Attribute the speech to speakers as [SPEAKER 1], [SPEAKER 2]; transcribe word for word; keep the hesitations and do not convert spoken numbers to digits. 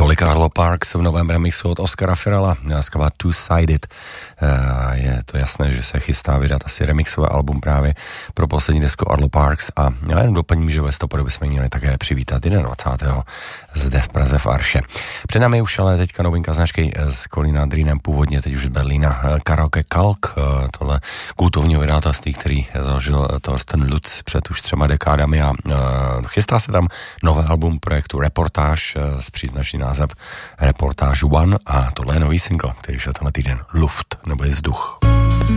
[SPEAKER 1] Tolik Arlo Parks v novém remixu od Oscara Firela, skvělá Two-Sided. Je to jasné, že se chystá vydat asi remixové album právě pro poslední desku Arlo Parks a já jen doplním, že v listopadu bychom měli také přivítat dvacátého prvního zde v Praze v Arše. Před námi už ale teďka novinka značky z Kolína Dreamem, původně teď už z Berlína, Karaoke Kalk, tohle kultovní vydavatelství, který založil Thorsten Lutz před už třema dekádami a chystá se tam nové album projektu Reportáž s příznačný název Reportáž One a tohle je nový single, který šel tenhle týden, Luft, nebo je vzduch.